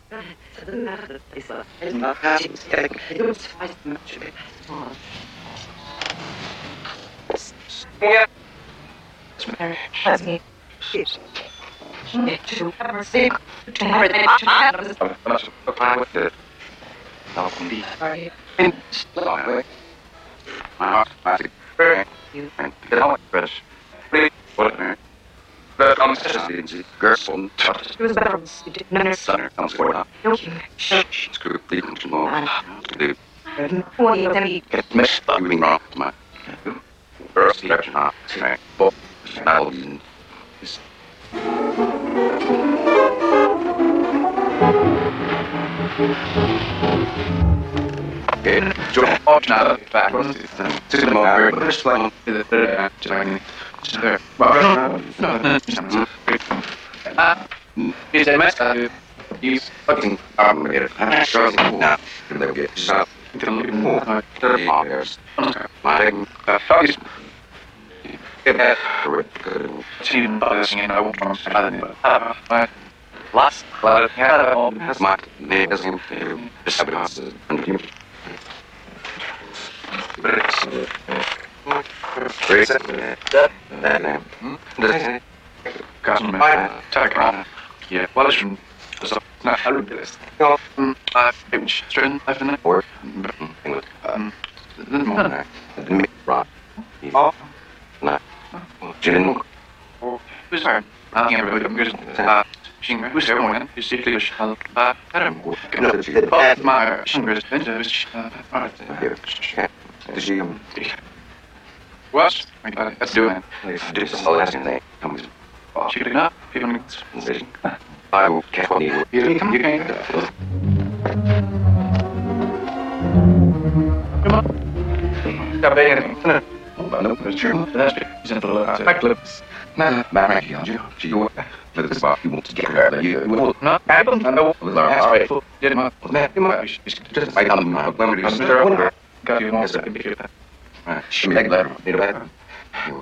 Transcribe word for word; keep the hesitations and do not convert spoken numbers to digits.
Yeah. That's me. She's to ever see to her the Adams. I'm not fine with it. I'll be sorry. In slowly. My heart, I see. You and get on with it. Really, what? But I'm just girls on touch. It was better. No, no, son. I'm sorry. No, she's good. They don't know. They what do you tell me? Get messed up. You mean wrong, my girls. They're not. But now, is. Okay, John, now back on to the more British line to the Chinese. Well, no, uh, is a mess. You fucking armored. I'm sure now. They'll get shot. It'll be more like thirty years. My dog is. Get that. Team buzzing and I won't want to find it. Uh, last, but yeah, all has my name as him. Besides, and you. But it's. Raise it. That. That name. Hmm? Cosmic. Telegram. Yeah, well, it's so not how to do this. No, I've been straight I've been or um, the morning. The mid rock. Oh, no. Jin. Oh, who's hard? I can't really good. Uh, Shinger, who's there? Morning. You see, English. Uh, I don't know. But my Shinger is Benjamin. Uh, did she um? What? Let's do it. This is the last thing. Comes. She did not. People need to. I will catch what you You can. You can. Come on. Got bacon. No, that's true. That's true. He's in the little clips. Nah, back here. She go. Look this box. You want to get her. You will not happen. I know. With our ass. Get him up. Man, you might. Just like I'm not. Got you. Right. She make letter. Need a letter.